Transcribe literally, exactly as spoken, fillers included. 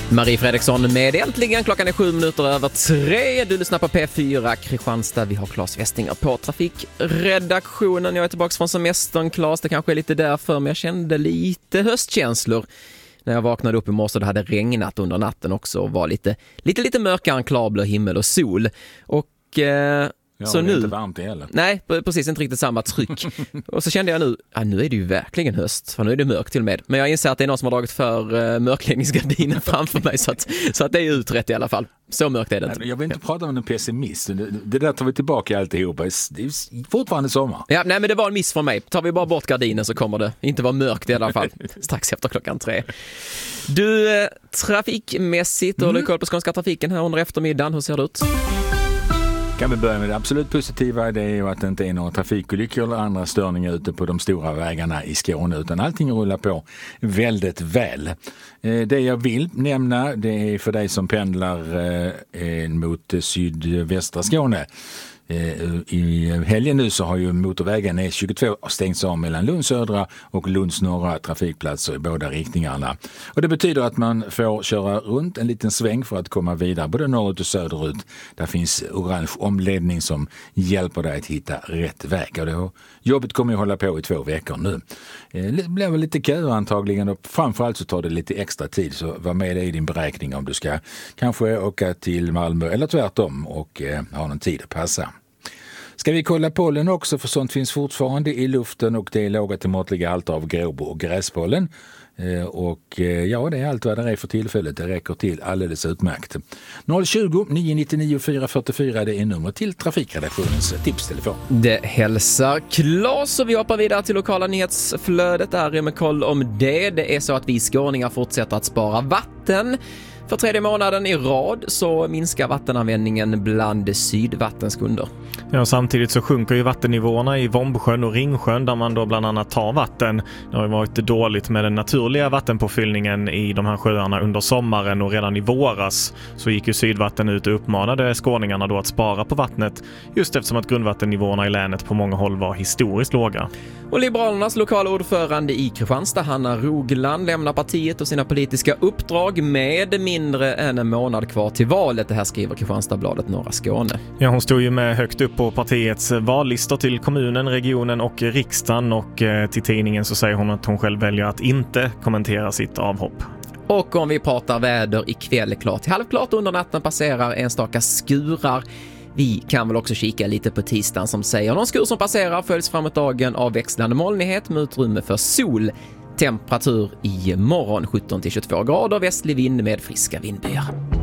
Marie Fredriksson med Äntligen. Klockan är sju minuter över tre. Du lyssnar på P fyra Kristianstad. Vi har Claes Westinger på trafikredaktionen. Jag är tillbaka från semestern, Claes. Det kanske är lite därför, men jag kände lite höstkänslor när jag vaknade upp i morse. Det hade regnat under natten också och var lite, lite, lite mörkare än klarblå himmel och sol. Och... Eh, Ja, så det är nu, inte varmt i heller. Nej, precis, inte riktigt samma tryck. Och så kände jag nu, ja, nu är det ju verkligen höst, för nu är det mörkt till och med. Men jag inser att det är någon som har dragit för uh, mörkläggningsgardinen framför mig, så att, så att det är utrett i alla fall. Så mörkt är det inte. Jag vill inte prata om en pessimist. Det, det där tar vi tillbaka alltihopa. Det är fortfarande sommar. Ja, nej, men det var en miss för mig. Tar vi bara bort gardinen så kommer det inte vara mörkt i alla fall. Strax efter klockan tre. Du, trafikmässigt, mm. håller du koll på skånska trafiken här under eftermiddagen. Hur ser det ut? Kan vi börja med det absolut positiva, det är ju att det inte är några trafikolyckor eller andra störningar ute på de stora vägarna i Skåne, utan allting rullar på väldigt väl. Det jag vill nämna, det är för dig som pendlar mot sydvästra Skåne. I helgen nu så har ju motorvägen E tjugotvå stängts av mellan Lunds södra och Lunds norra trafikplatser i båda riktningarna. Och det betyder att man får köra runt en liten sväng för att komma vidare både norrut och söderut. Där finns orange omledning som hjälper dig att hitta rätt väg. Och det, jobbet kommer ju hålla på i två veckor nu. Det blir väl lite kö antagligen, och framförallt så tar det lite extra tid, så var med det i din beräkning om du ska kanske åka till Malmö eller tvärtom och eh, ha någon tid att passa. Ska vi kolla pollen också, för sånt finns fortfarande i luften och det är låga till måttliga halter av gråbo och gräspollen. Eh, och eh, ja, det är allt vad det är för tillfället. Det räcker till alldeles utmärkt. noll tjugo, nio nittionio, fyra fyrtiofyra, det är nummer till trafikredaktionens tipstelefon. Det hälsar Claes, och vi hoppar vidare till lokala nyhetsflödet. Där är med koll om det. Det är så att vi skåningar fortsätter att spara vatten. För tredje månaden i rad så minskar vattenanvändningen bland sydvattenskunder. Ja, samtidigt så sjunker ju vattennivåerna i Vombsjön och Ringsjön där man då bland annat tar vatten. Det har ju varit dåligt med den naturliga vattenpåfyllningen i de här sjöarna under sommaren, och redan i våras så gick ju Sydvatten ut och uppmanade skåningarna då att spara på vattnet, just eftersom att grundvattennivåerna i länet på många håll var historiskt låga. Och Liberalernas lokala ordförande i Kristianstad, Hanna Rogland, lämnar partiet och sina politiska uppdrag med mindre än en månad kvar till valet. Det här skriver Kristianstadsbladet Norra Skåne. Ja, hon stod ju med högt upp på partiets vallistor till kommunen, regionen och riksdagen, och eh, till tidningen så säger hon att hon själv väljer att inte kommentera sitt avhopp. Och om vi pratar väder ikväll, klart till halvklart, under natten passerar enstaka skurar. Vi kan väl också kika lite på tisdagen som säger någon skur som passerar följs framåt dagen av växlande molnighet med utrymme för sol. Temperatur i morgon sjutton till tjugotvå grader, västlig vind med friska vindbyar.